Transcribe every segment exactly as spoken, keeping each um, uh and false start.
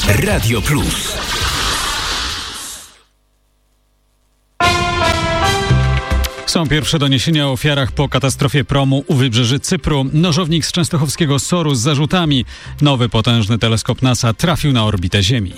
Radio Plus. Są pierwsze doniesienia o ofiarach po katastrofie promu u wybrzeży Cypru. Nożownik z częstochowskiego Soru z zarzutami. Nowy potężny teleskop NASA trafił na orbitę Ziemi.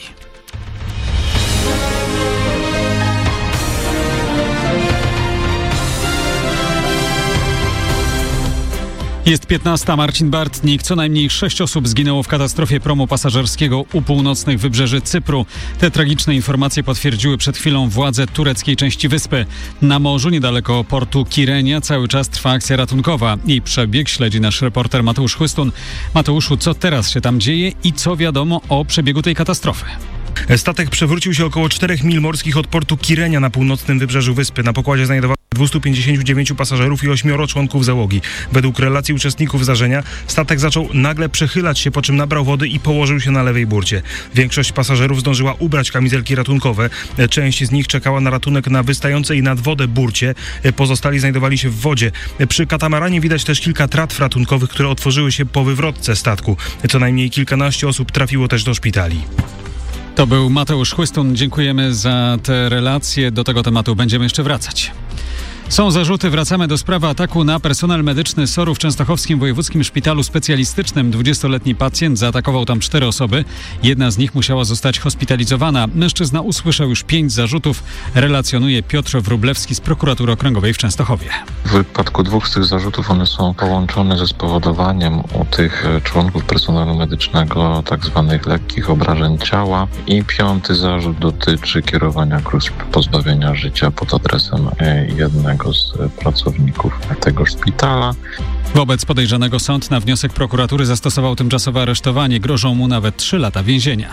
Jest piętnasta. Marcin Bartnik. Co najmniej sześć osób zginęło w katastrofie promu pasażerskiego u północnych wybrzeży Cypru. Te tragiczne informacje potwierdziły przed chwilą władze tureckiej części wyspy. Na morzu, niedaleko portu Kirenia, cały czas trwa akcja ratunkowa. Jej przebieg śledzi nasz reporter Mateusz Chłystun. Mateuszu, co teraz się tam dzieje i co wiadomo o przebiegu tej katastrofy? Statek przewrócił się około czterech mil morskich od portu Kirenia na północnym wybrzeżu wyspy. Na pokładzie znajdowało dwieście pięćdziesięciu dziewięciu pasażerów i ośmioro członków załogi. Według relacji uczestników zdarzenia statek zaczął nagle przechylać się, po czym nabrał wody i położył się na lewej burcie. Większość pasażerów zdążyła ubrać kamizelki ratunkowe. Część z nich czekała na ratunek na wystającej nad wodę burcie. Pozostali znajdowali się w wodzie. Przy katamaranie widać też kilka tratw ratunkowych, które otworzyły się po wywrotce statku. Co najmniej kilkanaście osób trafiło też do szpitali. To był Mateusz Chłystun. Dziękujemy za te relacje. Do tego tematu będziemy jeszcze wracać. Są zarzuty, wracamy do sprawy ataku na personel medyczny Soru w Częstochowskim Wojewódzkim Szpitalu Specjalistycznym. dwudziestoletni pacjent zaatakował tam cztery osoby. Jedna z nich musiała zostać hospitalizowana. Mężczyzna usłyszał już pięć zarzutów, relacjonuje Piotr Wróblewski z Prokuratury Okręgowej w Częstochowie. W wypadku dwóch z tych zarzutów one są połączone ze spowodowaniem u tych członków personelu medycznego tak zwanych lekkich obrażeń ciała. I piąty zarzut dotyczy kierowania gruźb pozbawienia życia pod adresem jednego z pracowników tego szpitala. Wobec podejrzanego sąd na wniosek prokuratury zastosował tymczasowe aresztowanie. Grożą mu nawet trzy lata więzienia.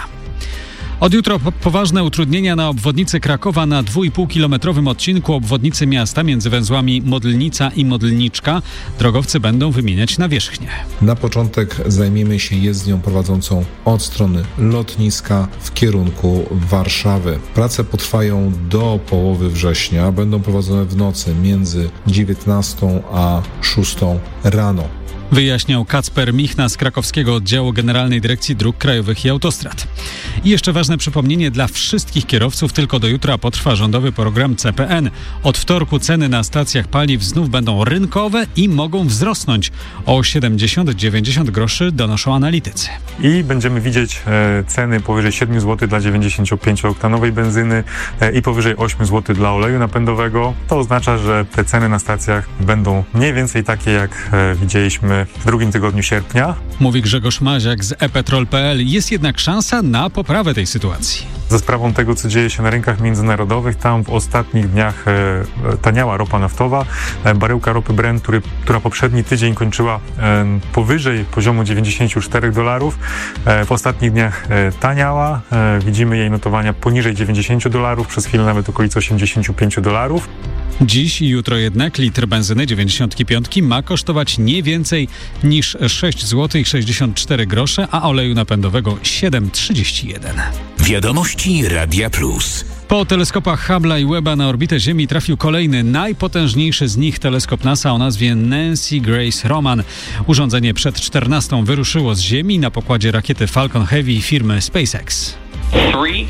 Od jutra poważne utrudnienia na obwodnicy Krakowa na dwuipółkilometrowym odcinku obwodnicy miasta między węzłami Modlnica i Modlniczka. Drogowcy będą wymieniać nawierzchnię. Na początek zajmiemy się jezdnią prowadzącą od strony lotniska w kierunku Warszawy. Prace potrwają do połowy września. Będą prowadzone w nocy między dziewiętnastą a szóstą rano. Wyjaśniał Kacper Michna z krakowskiego oddziału Generalnej Dyrekcji Dróg Krajowych i Autostrad. I jeszcze ważne przypomnienie dla wszystkich kierowców. Tylko do jutra potrwa rządowy program C P N. Od wtorku ceny na stacjach paliw znów będą rynkowe i mogą wzrosnąć o siedemdziesiąt do dziewięćdziesięciu groszy, donoszą analitycy. I będziemy widzieć e, ceny powyżej siedem złotych dla dziewięćdziesięciopięciooktanowej benzyny e, i powyżej osiem złotych dla oleju napędowego. To oznacza, że te ceny na stacjach będą mniej więcej takie, jak e, widzieliśmy w drugim tygodniu sierpnia. Mówi Grzegorz Maziak z e petrol kropka pe el. Jest jednak szansa na poprawę tej sytuacji. Ze sprawą tego, co dzieje się na rynkach międzynarodowych, tam w ostatnich dniach e, taniała ropa naftowa. E, baryłka ropy Brent, który, która poprzedni tydzień kończyła e, powyżej poziomu dziewięćdziesięciu czterech dolarów, e, w ostatnich dniach e, taniała. E, widzimy jej notowania poniżej dziewięćdziesięciu dolarów, przez chwilę nawet okolice osiemdziesięciu pięciu dolarów. Dziś i jutro jednak litr benzyny dziewięćdziesiąt pięć ma kosztować nie więcej niż sześć złotych sześćdziesiąt cztery grosze, a oleju napędowego siedem trzydzieści jeden. Wiadomości Radia Plus. Po teleskopach Hubble'a i Webba na orbitę Ziemi trafił kolejny, najpotężniejszy z nich teleskop NASA o nazwie Nancy Grace Roman. Urządzenie przed czternastą wyruszyło z Ziemi na pokładzie rakiety Falcon Heavy firmy SpaceX. three,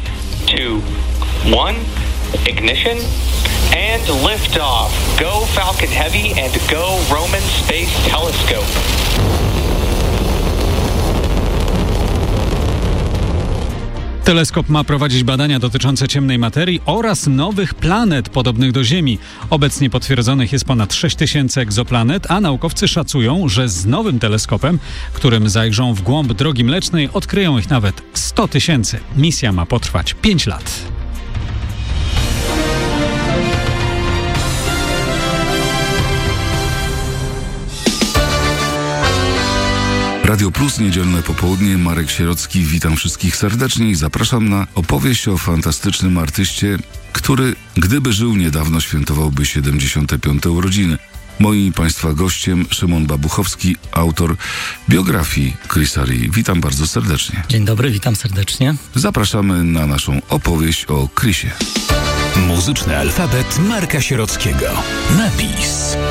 two, one, ignition and lift off. Go Falcon Heavy and go Roman Space Telescope. Teleskop ma prowadzić badania dotyczące ciemnej materii oraz nowych planet podobnych do Ziemi. Obecnie potwierdzonych jest ponad sześć tysięcy egzoplanet, a naukowcy szacują, że z nowym teleskopem, którym zajrzą w głąb Drogi Mlecznej, odkryją ich nawet sto tysięcy. Misja ma potrwać pięć lat. Radio Plus, niedzielne popołudnie, Marek Sierocki, witam wszystkich serdecznie i zapraszam na opowieść o fantastycznym artyście, który, gdyby żył niedawno, świętowałby siedemdziesiąte piąte urodziny. Moim i Państwa gościem Szymon Babuchowski, autor biografii Chrisa Ree. Witam bardzo serdecznie. Dzień dobry, witam serdecznie. Zapraszamy na naszą opowieść o Chrisie. Muzyczny alfabet Marka Sierockiego. Napis.